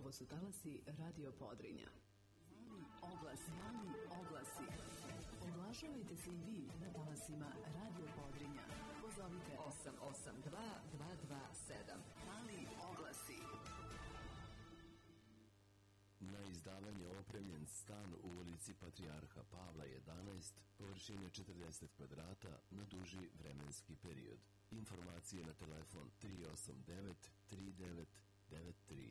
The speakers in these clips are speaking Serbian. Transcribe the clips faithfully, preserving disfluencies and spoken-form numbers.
Ovo su talasi Radio Podrinja. Oglasi, mali oglasi. Oglašavajte se i vi na talasima Radio Podrinja. Pozovite osam osam dva dva dva sedam. Mali oglasi. Na izdavanje opremljen stan u ulici Patrijarha Pavla jedanaest, površine četrdeset kvadrata na duži vremenski period. Informacije na telefon tri osam devet tri devet devet tri.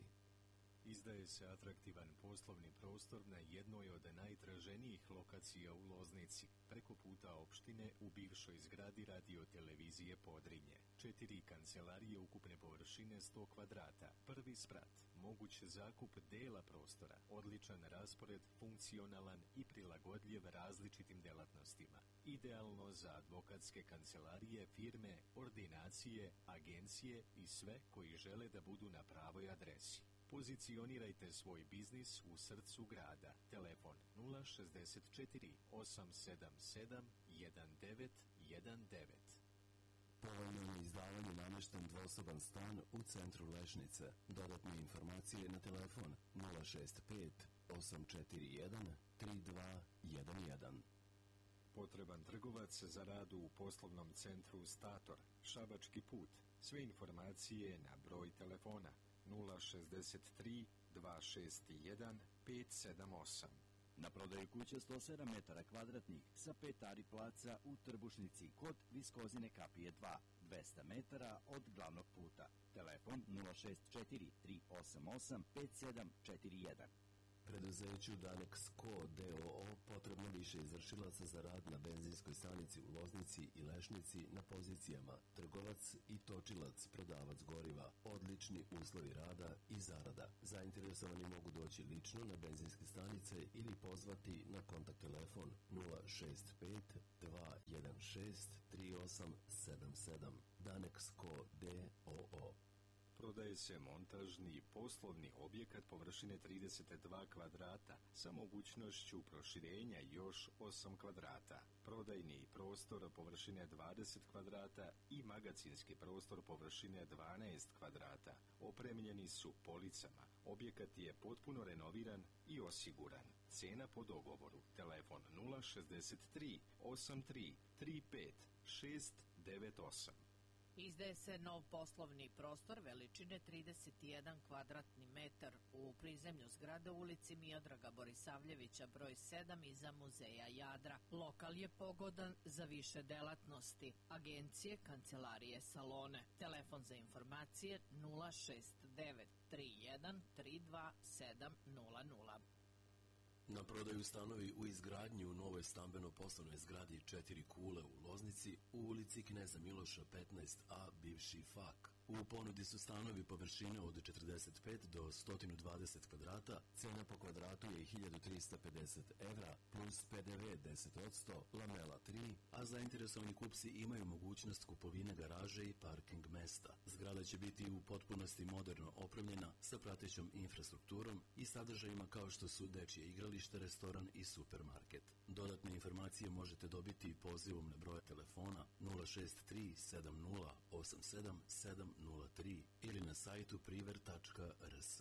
Izdaje se atraktivan poslovni prostor na jednoj od najtraženijih lokacija u Loznici, preko puta opštine u bivšoj zgradi radio-televizije Podrinje. Četiri kancelarije ukupne površine sto kvadrata, prvi sprat, moguć zakup dela prostora, odličan raspored, funkcionalan i prilagodljiv različitim delatnostima. Idealno za advokatske kancelarije, firme, ordinacije, agencije i sve koji žele da budu na pravoj adresi. Pozicionirajte svoj biznis u srcu grada. Telefon nula šezdeset četiri osam sedam sedam jedan devet jedan devet. Povoljno je izdavanje namješten dvosoban stan u centru Lešnice. Dodatne informacije na telefon nula šest pet osam četiri jedan tri dva jedan jedan. Potreban trgovac za rad u poslovnom centru Stator, Šabački put. Sve informacije na broj telefona nula šezdeset tri dva šest jedan pet sedam osam. Na prodaju kuća sto sedam metara kvadratnih sa pet ari placa u Trbušnici kod Viskozine kapije dva, dvesta metara od glavnog puta. Telefon nula šest četiri tri osam osam pet sedam četiri jedan. Preduzeću Danex Co. d o o potrebno više izvršilaca za rad na benzinskoj stanici u Loznici i Lešnici na pozicijama trgovac i točilac, prodavac goriva, odlični uslovi rada i zarada. Zainteresovani mogu doći lično na benzinske stanice ili pozvati na kontakt telefon nula šest pet dva jedan šest tri osam sedam sedam. Danex Co. d o o. Prodaje se montažni i poslovni objekat površine trideset dva kvadrata sa mogućnošću proširenja još osam kvadrata. Prodajni prostor površine dvadeset kvadrata i magacinski prostor površine dvanaest kvadrata. Opremljeni su policama. Objekat je potpuno renoviran i osiguran. Cena po dogovoru. Telefon nula šezdeset tri osam tri tri pet šest devet osam. Izdaje se nov poslovni prostor veličine trideset jedan kvadratni metar u prizemlju zgrade u ulici Miodraga Borisavljevića broj sedam iza Muzeja Jadra. Lokal je pogodan za više delatnosti, agencije, kancelarije, salone. Telefon za informacije nula šest devet tri jedan tri dva sedam nula nula. Na prodaju stanovi u izgradnji u novoj stambeno-poslovnoj zgradi Četiri kule u Loznici u ulici Kneza Miloša petnaest a, bivši fak. U ponudi su stanovi površine od četrdeset pet do sto dvadeset kvadrata, cena po kvadratu je hiljadu trista pedeset evra, plus pe de ve deset posto, lamela tri, a zainteresovani kupci imaju mogućnost kupovine garaže i parking mesta. Zgrada će biti u potpunosti moderno opremljena sa pratećom infrastrukturom i sadržajima kao što su dečje igralište, restoran i supermarket. Dodatne informacije možete dobiti pozivom na broj telefona nula šest tri sedam nula osam sedam sedam nula tri ili na sajtu priver tačka er es.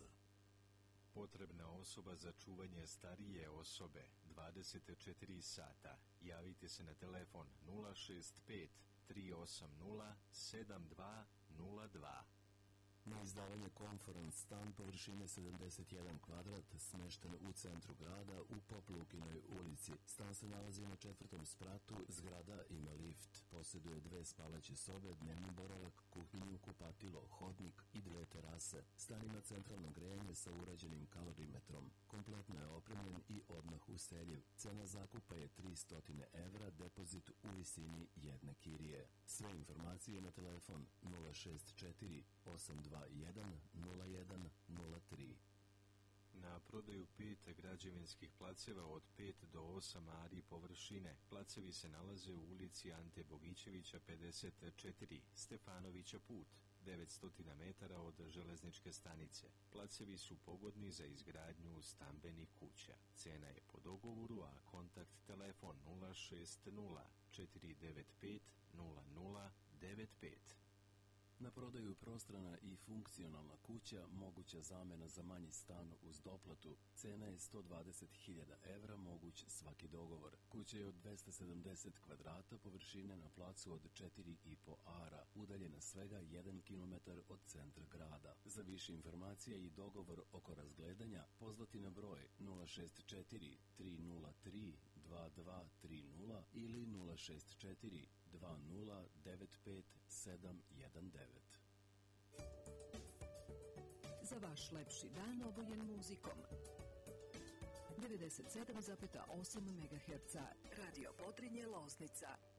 Potrebna osoba za čuvanje starije osobe dvadeset četiri sata. Javite se na telefon nula šest pet tri osam nula sedam dva nula dva. Na izdavanje Conference stan površine sedamdeset jedan kvadrat smešten u centru grada u Poplukinoj ulici. Stan se nalazi na četvrtom spratu, zgrada ima lift. Posjeduje dve spavaće sobe, dnevni boravak, kuhinju, kupatilo, hodnik i dve terase. Stan ima centralno grejanje sa urađenim kalorimetrom. Kompletno je opremljen i odmah useljiv. Cena zakupa je tristo evra, depozit u visini jedne kirije. Sve informacije na telefon nula šest četiri osam dva jedan nula jedan nula tri. Na prodaju pet građevinskih placeva od pet do osam ari površine. Placevi se nalaze u ulici Ante Bogićevića pedeset četiri, Stefanovića put, devetsto metara od železničke stanice. Placevi su pogodni za izgradnju stambenih kuća. Cena je po dogovoru, a kontakt telefon nula šest nula četiri devet pet nula nula devet pet. Na prodaju prostrana i funkcionalna kuća, moguća zamena za manji stan uz doplatu. Cena je sto dvadeset hiljada evra, moguć svaki dogovor. Kuća je od dvesta sedamdeset kvadrata, površine na placu od četiri i po ara, udaljena svega jedan kilometar od centra grada. Za više informacija i dogovor oko razgledanja pozvati na broj nula šest četiri tri nula tri dva dva tri nula ili nula šest četiri dva nula devet pet sedam jedan devet. Za vaš lepši dan obojen muzikom. devedeset sedam zarez osam megaherca Radio Podrinje Loznica.